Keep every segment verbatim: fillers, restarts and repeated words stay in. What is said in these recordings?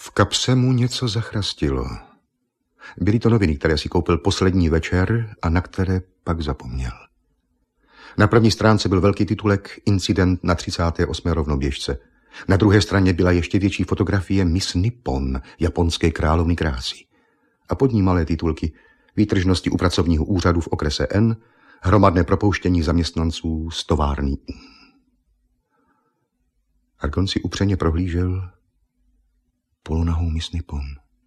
V kapse mu něco zachrastilo. Byly to noviny, které si koupil poslední večer a na které pak zapomněl. Na první stránce byl velký titulek Incident na třicáté osmé rovnoběžce. Na druhé straně byla ještě větší fotografie Miss Nippon, japonské královny krásy. A pod ní malé titulky Výtržnosti u pracovního úřadu v okrese N, hromadné propouštění zaměstnanců z továrny U. Argon si upřeně prohlížel polonahou Miss Nippon.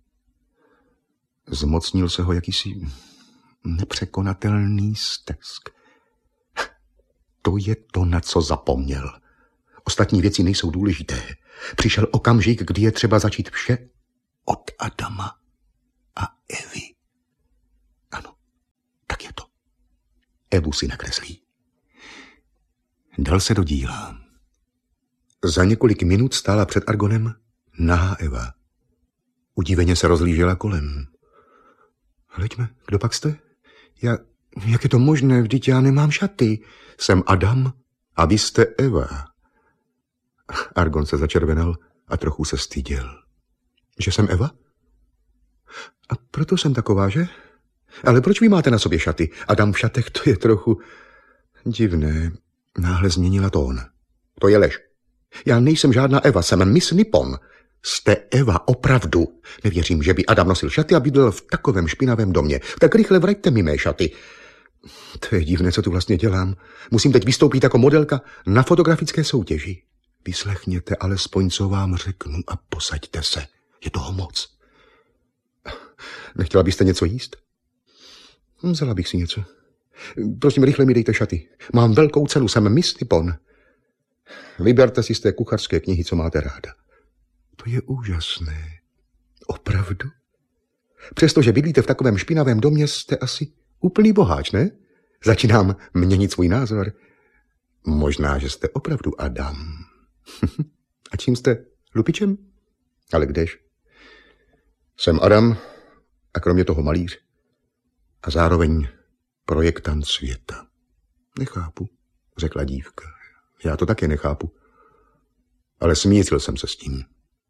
Zmocnil se ho jakýsi nepřekonatelný stesk. To je to, na co zapomněl. Ostatní věci nejsou důležité. Přišel okamžik, kdy je třeba začít vše od Adama a Evy. Ano, tak je to. Evu si nakreslí. Dal se do díla. Za několik minut stála před Argonem nahá Eva. Udíveně se rozlížela kolem. Hleďme, kdo pak jste? Já, jak je to možné, vždyť já nemám šaty. Jsem Adam a vy jste Eva. Argon se začervenal a trochu se styděl. Že jsem Eva? A proto jsem taková, že? Ale proč vy máte na sobě šaty? Adam v šatech, to je trochu divné. Náhle změnila tón. To je lež. Já nejsem žádná Eva, jsem Miss Nippon. Jste Eva, opravdu. Nevěřím, že by Adam nosil šaty a bydlel v takovém špinavém domě. Tak rychle vraťte mi mé šaty. To je divné, co tu vlastně dělám. Musím teď vystoupit jako modelka na fotografické soutěži. Vyslechněte alespoň, co vám řeknu a posaďte se. Je toho moc. Nechtěla byste něco jíst? Vzala bych si něco. Prosím, rychle mi dejte šaty. Mám velkou cenu, jsem Miss Nippon. Vyberte si z té kuchařské knihy, co máte ráda. To je úžasné. Opravdu? Přestože bydlíte v takovém špinavém domě, jste asi úplný boháč, ne? Začínám měnit svůj názor. Možná, že jste opravdu Adam. A čím jste? Lupičem? Ale kdež? Jsem Adam a kromě toho malíř a zároveň projektant světa. Nechápu, řekla dívka. Já to také nechápu. Ale smířil jsem se s tím.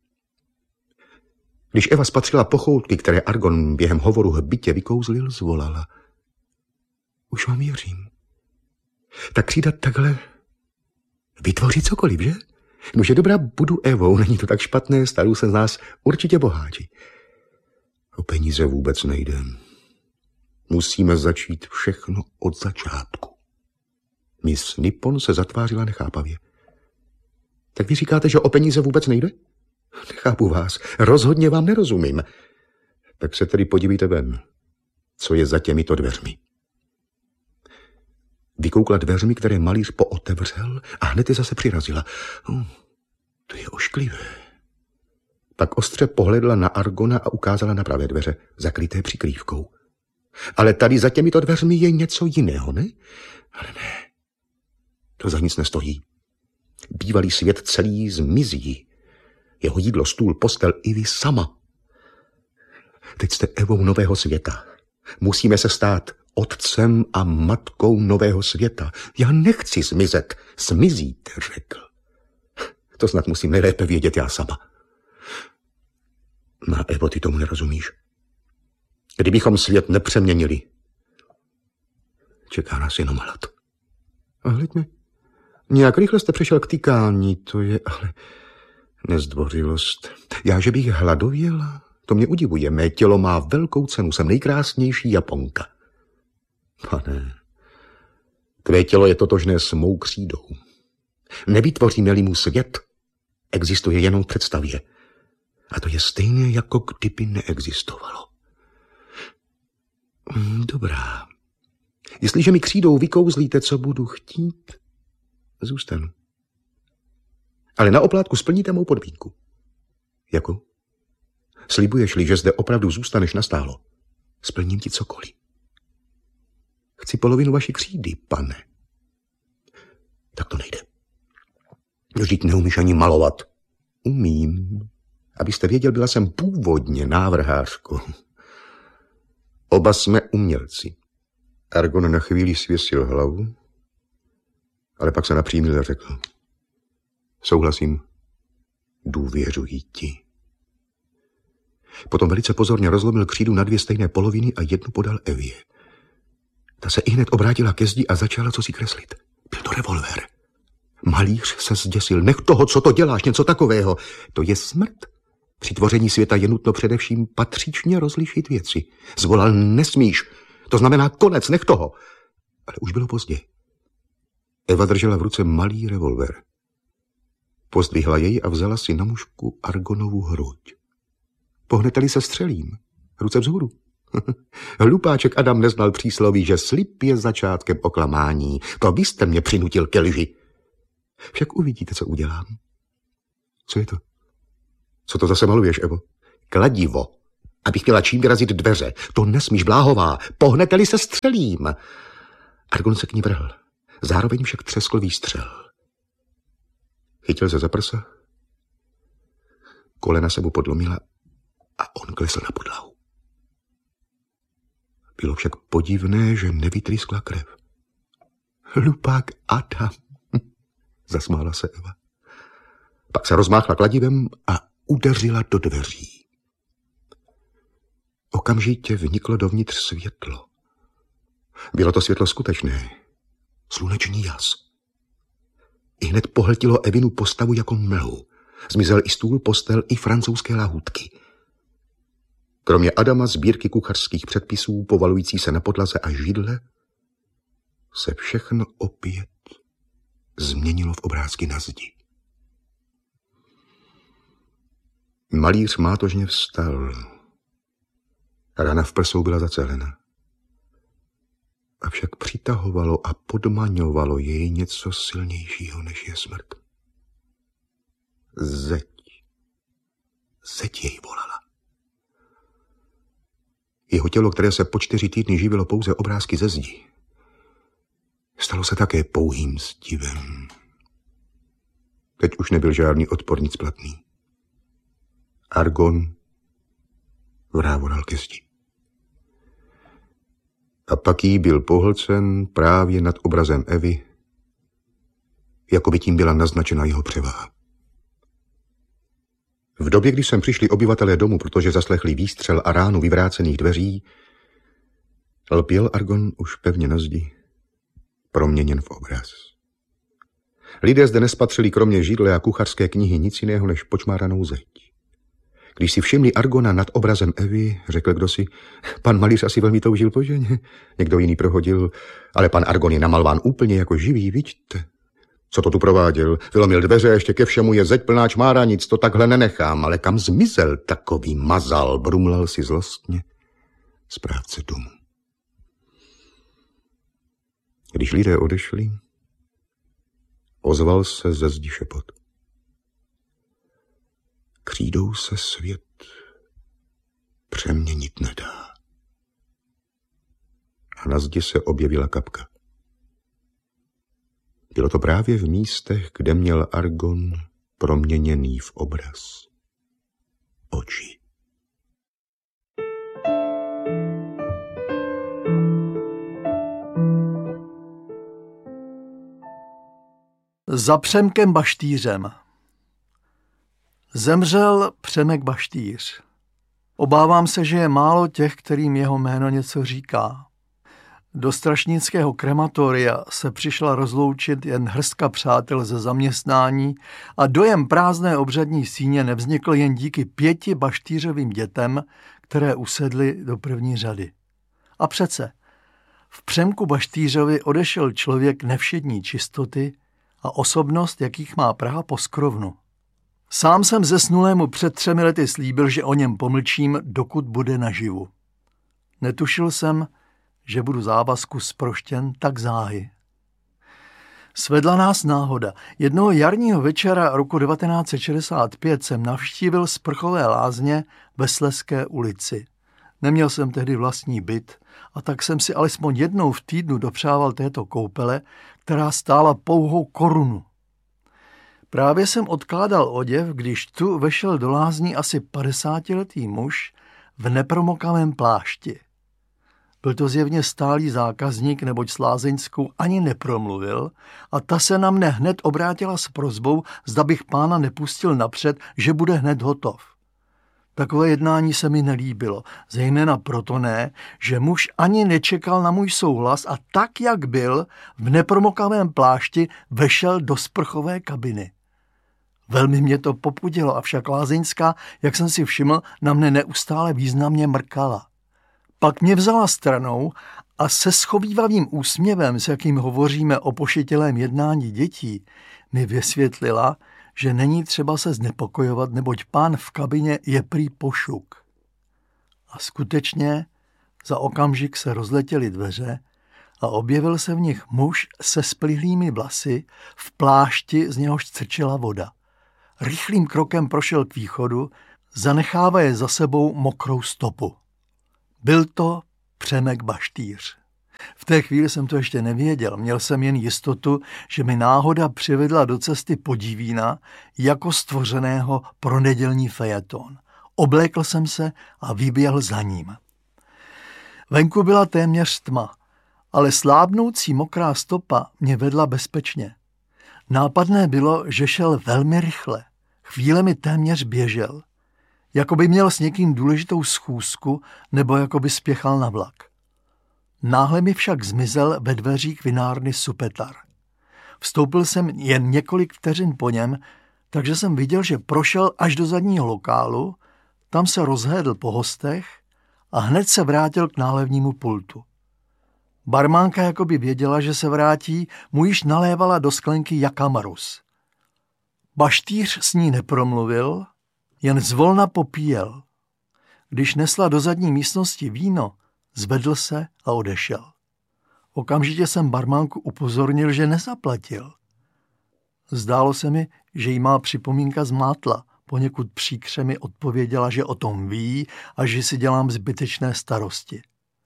Když Eva spatřila pochoutky, které Argon během hovoru hbitě vykouzlil, zvolala. Už vám věřím. Tak přidat takhle vytvořit cokoliv, že? Nože dobrá, budu Evou, není to tak špatné, stanou se z nás určitě boháči. O peníze vůbec nejde. Musíme začít všechno od začátku. Miss Nippon se zatvářila nechápavě. Tak vy říkáte, že o peníze vůbec nejde? Nechápu vás, rozhodně vám nerozumím. Tak se tedy podívejte ven, co je za těmito dveřmi. Vykoukla dveřmi, které malíř pootevřel a hned je zase přirazila. Oh, to je ošklivé. Pak ostře pohledla na Argona a ukázala na pravé dveře, zakryté přikrývkou. Ale tady za těmito dveřmi je něco jiného, ne? Ale ne, to za nic nestojí. Bývalý svět celý zmizí. Jeho jídlo, stůl, postel i vy sama. Teď jste Evou nového světa. Musíme se stát otcem a matkou nového světa. Já nechci zmizet. Zmizíte, řekl. To snad musím nejlépe vědět já sama. No, Evo, ty tomu nerozumíš. Kdybychom svět nepřeměnili, čeká nás jenom hlad. A hleďme, nějak rychle jste přešel k tykání, to je ale nezdvořilost. Já, že bych hladověla, to mě udivuje. Mé tělo má velkou cenu, jsem nejkrásnější Japonka. Pane, tvé tělo je totožné s mou křídou. Nevytvoříme-li mu svět, existuje jenom v představě. A to je stejné, jako kdyby neexistovalo. Dobrá. Jestliže mi křídou vykouzlíte, co budu chtít, zůstanu. Ale na oplátku splníte mou podmínku. Jakou? Slibuješ-li, že zde opravdu zůstaneš nastálo, splním ti cokoliv. Chci polovinu vaší křídy, pane. Tak to nejde. Vždyť neumíš ani malovat. Umím. Abyste věděl, byla jsem původně návrhářkou. Oba jsme umělci. Argon na chvíli svěsil hlavu, ale pak se napřímil a řekl. Souhlasím, důvěřuji ti. Potom velice pozorně rozlomil křídu na dvě stejné poloviny a jednu podal Evě. Ta se ihned obrátila ke zdi a začala cosi kreslit. Byl to revolver. Malíř se zděsil. Nech toho, co to děláš, něco takového. To je smrt. Při tvoření světa je nutno především patřičně rozlišit věci. Zvolal nesmíš. To znamená konec, nech toho. Ale už bylo pozdě. Eva držela v ruce malý revolver. Pozdvihla jej a vzala si na mužku Argonovu hruď. Pohnete-li se střelím, ruce vzhůru. Hlupáček Adam neznal přísloví, že slib je začátkem oklamání. To byste mě přinutil ke lži. Však uvidíte, co udělám. Co je to? Co to zase maluješ, Evo? Kladivo. Abych chtěla čím vyrazit dveře. To nesmíš, bláhová. Pohnete-li se střelím. Argon se k ní vrhl. Zároveň však třeskl výstřel. Chytil se za prsa. Kolena se mu podlomila a on klesl na podlahu. Bylo však podivné, že nevytryskla krev. Hlupák Adam, zasmála se Eva. Pak se rozmáchla kladivem a udeřila do dveří. Okamžitě vniklo dovnitř světlo. Bylo to světlo skutečné, sluneční jas. Ihned pohltilo Evinu postavu jako mlhu. Zmizel i stůl, postel, i francouzské lahůdky. Kromě Adama sbírky kuchařských předpisů, povalující se na podlaze a židle, se všechno opět změnilo v obrázky na zdi. Malíř mátožně vstal. Rana v prsou byla zacelena. Avšak přitahovalo a podmaňovalo jej něco silnějšího, než je smrt. Zeď. Zeď jej volala. Jeho tělo, které se po čtyři týdny živilo pouze obrázky ze zdi, stalo se také pouhým zdivem. Teď už nebyl žádný odpor, nic platný. Argon vrávoral ke zdi. A pak jí byl pohlcen právě nad obrazem Evy, jako by tím byla naznačena jeho převaha. V době, kdy sem přišli obyvatelé domu, protože zaslechli výstřel a ránu vyvrácených dveří, lpěl Argon už pevně na zdi, proměněn v obraz. Lidé zde nespatřili kromě židle a kuchařské knihy nic jiného než počmáranou zeď. Když si všimli Argona nad obrazem Evy, řekl kdosi, pan malíř asi velmi toužil po ženě. Někdo jiný prohodil, ale pan Argon je namalován úplně jako živý, vidíte. Co to tu prováděl? Vylomil dveře, ještě ke všemu je zeď plná čmáranic, to takhle nenechám, ale kam zmizel takový mazal, brumlal si zlostně správce domu. Když lidé odešli, ozval se ze zdi šepot. Křídou se svět přeměnit nedá. A na zdi se objevila kapka. Bylo to právě v místech, kde měl Argon proměněný v obraz oči. Za Přemkem Baštýřem. Zemřel Přemek Baštýř. Obávám se, že je málo těch, kterým jeho jméno něco říká. Do strašnického krematoria se přišla rozloučit jen hrstka přátel ze zaměstnání a dojem prázdné obřadní síně nevznikl jen díky pěti Baštýřovým dětem, které usedly do první řady. A přece, v Přemku Baštýřovi odešel člověk nevšední čistoty a osobnost, jakých má Praha poskrovnu. Sám jsem zesnulému před třemi lety slíbil, že o něm pomlčím, dokud bude naživu. Netušil jsem, že budu závazku zproštěn tak záhy. Svedla nás náhoda. Jednoho jarního večera roku devatenáct set šedesát pět jsem navštívil sprchové lázně ve Slezské ulici. Neměl jsem tehdy vlastní byt a tak jsem si alespoň jednou v týdnu dopřával této koupele, která stála pouhou korunu. Právě jsem odkládal oděv, když tu vešel do lázní asi padesátiletý muž v nepromokavém plášti. Byl to zjevně stálý zákazník, neboť s lázeňskou ani nepromluvil a ta se na mne hned obrátila s prosbou, zda bych pána nepustil napřed, že bude hned hotov. Takové jednání se mi nelíbilo, zejména proto ne, že muž ani nečekal na můj souhlas a tak, jak byl, v nepromokavém plášti vešel do sprchové kabiny. Velmi mě to popudilo, avšak lázeňská, jak jsem si všiml, na mne neustále významně mrkala. Pak mě vzala stranou a se schovívavým úsměvem, s jakým hovoříme o pošetilém jednání dětí, mi vysvětlila, že není třeba se znepokojovat, neboť pán v kabině je prý pošuk. A skutečně za okamžik se rozletěly dveře a objevil se v nich muž se splihlými vlasy v plášti, z něhož crčela voda. Rychlým krokem prošel k východu, zanechávaje za sebou mokrou stopu. Byl to Přemek Baštýř. V té chvíli jsem to ještě nevěděl, měl jsem jen jistotu, že mi náhoda přivedla do cesty Podivína jako stvořeného pro nedělní fejeton. Oblékl jsem se a vyběhl za ním. Venku byla téměř tma, ale slábnoucí mokrá stopa mě vedla bezpečně. Nápadné bylo, že šel velmi rychle. Chvíle mi téměř běžel. Jako by měl s někým důležitou schůzku nebo jako by spěchal na vlak. Náhle mi však zmizel ve dveřích vinárny Supetar. Vstoupil jsem jen několik vteřin po něm, takže jsem viděl, že prošel až do zadního lokálu, tam se rozhlédl po hostech a hned se vrátil k nálevnímu pultu. Barmánka jakoby věděla, že se vrátí, mu již nalévala do sklenky Jakamarus. Baštýř s ní nepromluvil, jen zvolna popíjel. Když nesla do zadní místnosti víno, zvedl se a odešel. Okamžitě jsem barmánku upozornil, že nezaplatil. Zdálo se mi, že jí má připomínka zmátla. Poněkud příkře mi odpověděla, že o tom ví a že si dělám zbytečné starosti.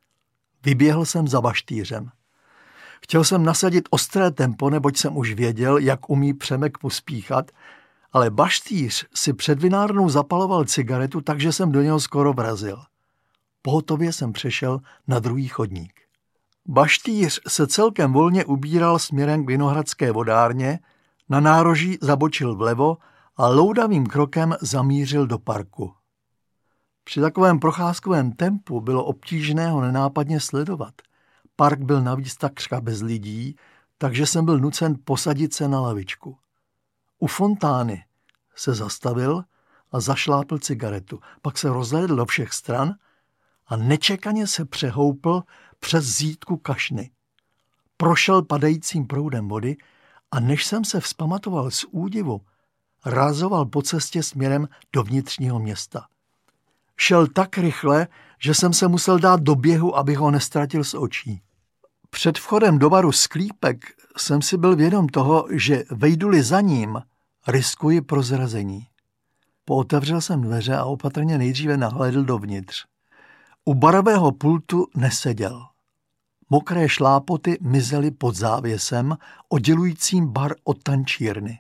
Vyběhl jsem za Baštýřem. Chtěl jsem nasadit ostré tempo, neboť jsem už věděl, jak umí Přemek pospíchat, ale Baštýř si před vinárnou zapaloval cigaretu, takže jsem do něho skoro vrazil. Pohotově jsem přešel na druhý chodník. Baštýř se celkem volně ubíral směrem k Vinohradské vodárně, na nároží zabočil vlevo a loudavým krokem zamířil do parku. Při takovém procházkovém tempu bylo obtížné ho nenápadně sledovat. Park byl navíc takřka bez lidí, takže jsem byl nucen posadit se na lavičku. U fontány se zastavil a zašlápl cigaretu, pak se rozhlédl do všech stran a nečekaně se přehoupl přes zítku kašny. Prošel padajícím proudem vody a než jsem se vzpamatoval z údivu, rázoval po cestě směrem do vnitřního města. Šel tak rychle, že jsem se musel dát do běhu, abych ho nestratil z očí. Před vchodem do baru Sklípek jsem si byl vědom toho, že vejdu-li za ním, riskuji prozrazení. Pootevřel jsem dveře a opatrně nejdříve nahlédl dovnitř. U barového pultu neseděl. Mokré šlápoty mizely pod závěsem, oddělujícím bar od tančírny.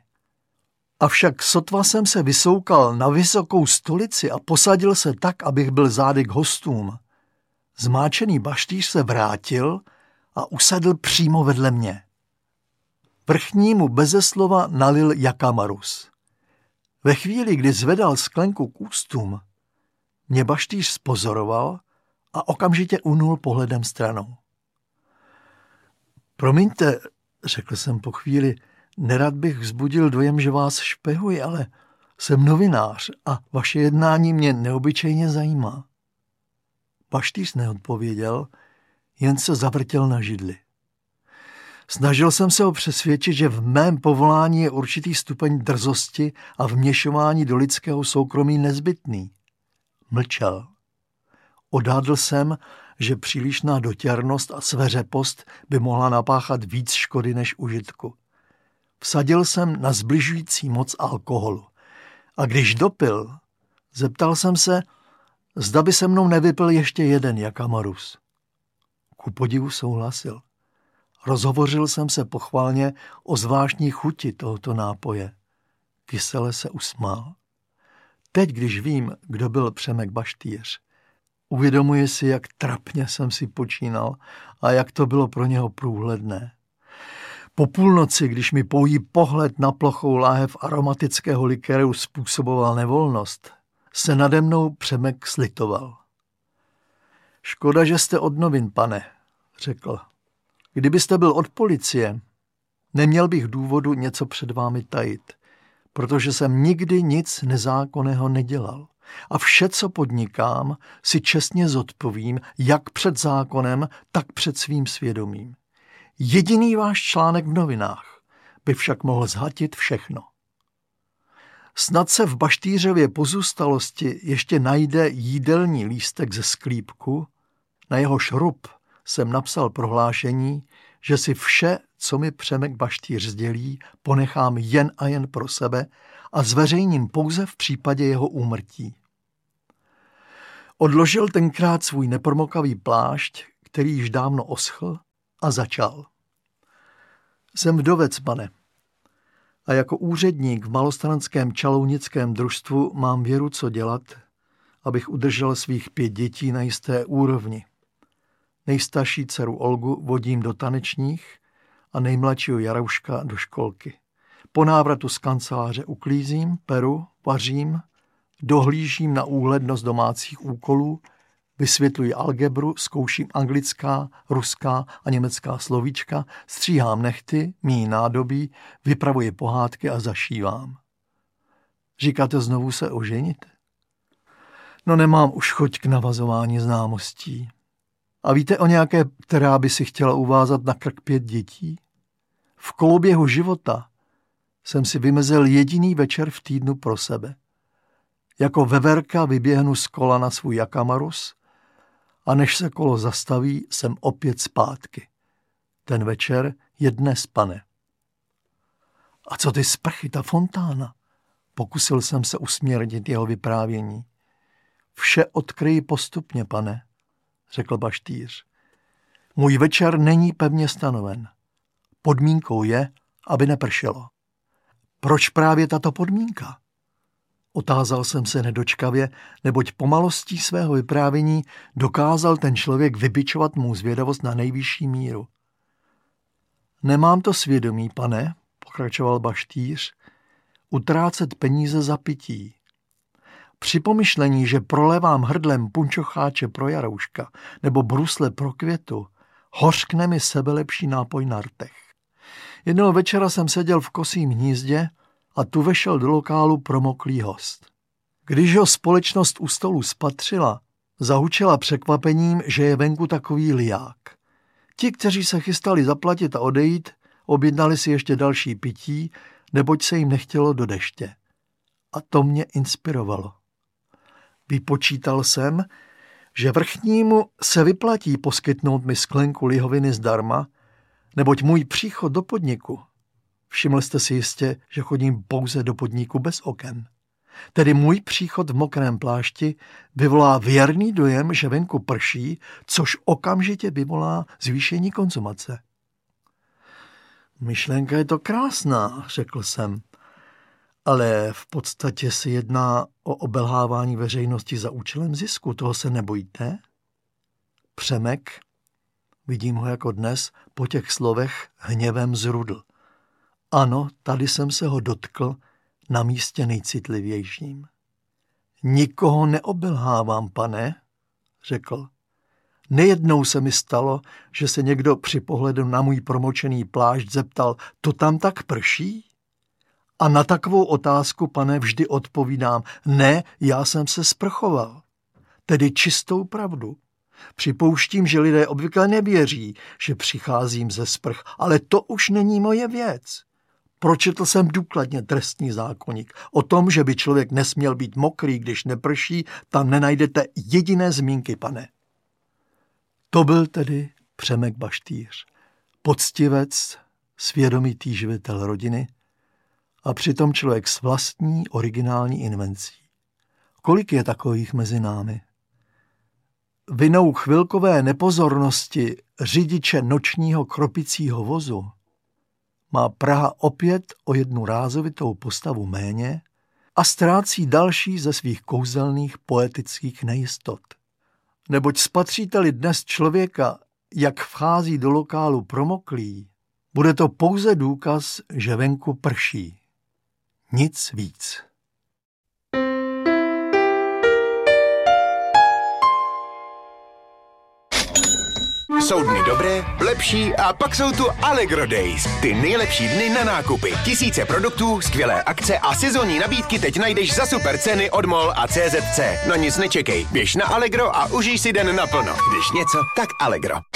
Avšak sotva jsem se vysoukal na vysokou stolici a posadil se tak, abych byl zády k hostům. Zmáčený Baštýř se vrátil a usadl přímo vedle mě. Vrchní mu beze slova nalil Jakamarus. Ve chvíli, kdy zvedal sklenku k ústům, mě Baštýř spozoroval a okamžitě unul pohledem stranou. Promiňte, řekl jsem po chvíli, nerad bych vzbudil dojem, že vás špehuji, ale jsem novinář a vaše jednání mě neobyčejně zajímá. Baštýř neodpověděl, jen se zavrtěl na židli. Snažil jsem se ho přesvědčit, že v mém povolání je určitý stupeň drzosti a vměšování do lidského soukromí nezbytný. Mlčel. Odhadl jsem, že přílišná dotěrnost a sveřepost by mohla napáchat víc škody než užitku. Vsadil jsem na zbližující moc alkoholu. A když dopil, zeptal jsem se, zda by se mnou nevypil ještě jeden Jakamarus. Ku podivu souhlasil. Rozhovořil jsem se pochvalně o zvláštní chuti tohoto nápoje. Kysele se usmál. Teď, když vím, kdo byl Přemek Baštýř, uvědomuji si, jak trapně jsem si počínal a jak to bylo pro něho průhledné. Po půlnoci, když mi pouhý pohled na plochou láhev aromatického likéru způsoboval nevolnost, se nade mnou Přemek slitoval. Škoda, že jste od novin, pane, řekl. Kdybyste byl od policie, neměl bych důvodu něco před vámi tajit, protože jsem nikdy nic nezákonného nedělal. A vše, co podnikám, si čestně zodpovím, jak před zákonem, tak před svým svědomím. Jediný váš článek v novinách by však mohl zhatit všechno. Snad se v Baštýřově pozůstalosti ještě najde jídelní lístek ze sklípku, na jeho šrub jsem napsal prohlášení, že si vše, co mi Přemek Baštýř sdělí, ponechám jen a jen pro sebe a zveřejním pouze v případě jeho úmrtí. Odložil tenkrát svůj nepromokavý plášť, který již dávno oschl, a začal. Jsem vdovec, pane, a jako úředník v malostranském čalounickém družstvu mám věru, co dělat, abych udržel svých pět dětí na jisté úrovni. Nejstarší dceru Olgu vodím do tanečních a nejmladšího Jarouška do školky. Po návratu z kanceláře uklízím, peru, vařím, dohlížím na úhlednost domácích úkolů, vysvětluji algebru, zkouším anglická, ruská a německá slovíčka, stříhám nehty, míji nádobí, vypravuji pohádky a zašívám. Říkáte znovu se oženit? No nemám už chuť k navazování známostí. A víte o nějaké, která by si chtěla uvázat na krk pět dětí? V koloběhu života jsem si vymezil jediný večer v týdnu pro sebe. Jako veverka vyběhnu z kola na svůj jakamarus a než se kolo zastaví, jsem opět zpátky. Ten večer je dnes, pane. A co ty sprchy, ta fontána? Pokusil jsem se usměrnit jeho vyprávění. Vše odkryji postupně, pane, řekl Baštýř. Můj večer není pevně stanoven. Podmínkou je, aby nepršelo. Proč právě tato podmínka? Otázal jsem se nedočkavě, neboť pomalostí svého vyprávění dokázal ten člověk vybičovat mou zvědavost na nejvyšší míru. Nemám to svědomí, pane, pokračoval Baštýř, utrácet peníze za pití. Při pomyšlení, že prolevám hrdlem punčocháče pro Jarouška nebo brusle pro Květu, hořkne mi sebelepší nápoj na rtech. Jednoho večera jsem seděl v kosím hnízdě a tu vešel do lokálu promoklý host. Když ho společnost u stolu spatřila, zahučela překvapením, že je venku takový liják. Ti, kteří se chystali zaplatit a odejít, objednali si ještě další pití, neboť se jim nechtělo do deště. A to mě inspirovalo. Vypočítal jsem, že vrchnímu se vyplatí poskytnout mi sklenku lihoviny zdarma, neboť můj příchod do podniku, všiml jste si jistě, že chodím pouze do podniku bez oken, tedy můj příchod v mokrém plášti vyvolá věrný dojem, že venku prší, což okamžitě vyvolá zvýšení konzumace. Myšlenka je to krásná, řekl jsem, ale v podstatě se jedná o obelhávání veřejnosti za účelem zisku. Toho se nebojíte? Přemek, vidím ho jako dnes, po těch slovech hněvem zrudl. Ano, tady jsem se ho dotkl na místě nejcitlivějším. Nikoho neobelhávám, pane, řekl. Nejednou se mi stalo, že se někdo při pohledu na můj promočený plášť zeptal, to tam tak prší? A na takovou otázku, pane, vždy odpovídám, ne, já jsem se sprchoval. Tedy čistou pravdu. Připouštím, že lidé obvykle nevěří, že přicházím ze sprch, ale to už není moje věc. Pročetl jsem důkladně trestní zákoník. O tom, že by člověk nesměl být mokrý, když neprší, tam nenajdete jediné zmínky, pane. To byl tedy Přemek Baštýř, poctivec, svědomitý živitel rodiny a přitom člověk s vlastní originální invencí. Kolik je takových mezi námi? Vinou chvilkové nepozornosti řidiče nočního kropicího vozu má Praha opět o jednu rázovitou postavu méně a ztrácí další ze svých kouzelných poetických nejistot. Neboť spatříte-li dnes člověka, jak vchází do lokálu promoklý, bude to pouze důkaz, že venku prší. Nic víc. Jsou dny dobré, lepší a pak jsou tu Allegro Days. Ty nejlepší dny na nákupy. Tisíce produktů, skvělé akce a sezónní nabídky teď najdeš za super ceny od MOL a C Z C. No nic nečekej, běž na Allegro a užij si den naplno. Když něco, tak Allegro.